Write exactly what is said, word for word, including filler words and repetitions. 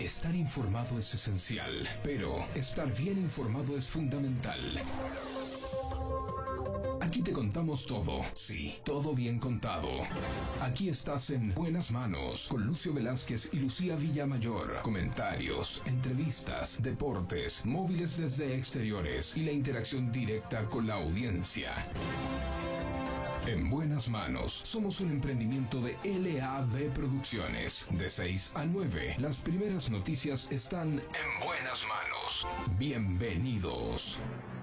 Estar informado es esencial, pero estar bien informado es fundamental. Aquí te contamos todo, sí, todo bien contado. Aquí estás en Buenas Manos, con Lucio Velázquez y Lucía Villamayor. Comentarios, entrevistas, deportes, móviles desde exteriores y la interacción directa con la audiencia. En Buenas Manos, somos un emprendimiento de L A V Producciones. De seis a nueve, las primeras noticias están en Buenas Manos. Bienvenidos.